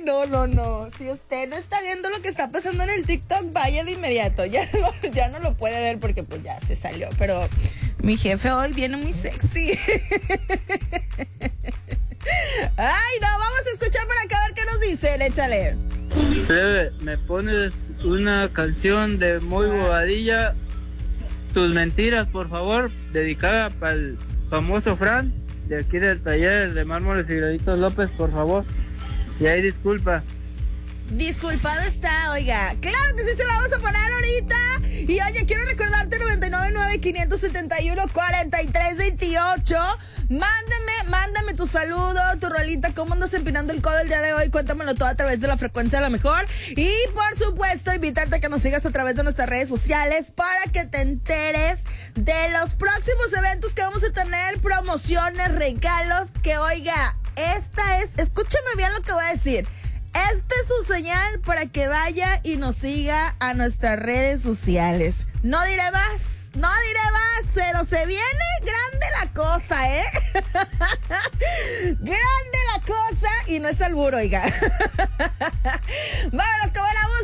no. Si usted no está viendo lo que está pasando en el TikTok, vaya de inmediato. Ya no lo puede ver porque pues ya se salió. Pero mi jefe hoy viene muy sexy. Ay, no, vamos a escuchar por acá a ver qué nos dicen. Échale. Plebe, me pones una canción de Muy Bobadilla, Tus Mentiras, por favor, dedicada para el famoso Fran, de aquí del taller de Mármoles y Granitos López, por favor. Y ahí disculpa. Disculpado está, oiga. Claro que sí se la vamos a poner ahorita. Y oye, quiero recordarte 999-571-4328. Mándame tu saludo, tu rolita, cómo andas empinando el codo el día de hoy. Cuéntamelo todo a través de la frecuencia a la mejor. Y por supuesto, invitarte a que nos sigas a través de nuestras redes sociales para que te enteres de los próximos eventos que vamos a tener, promociones, regalos. Que oiga, escúchame bien lo que voy a decir. Esta es su señal para que vaya y nos siga a nuestras redes sociales. No diré más, pero se viene grande la cosa, ¿eh? Grande la cosa y no es albur, oiga. Vámonos con buena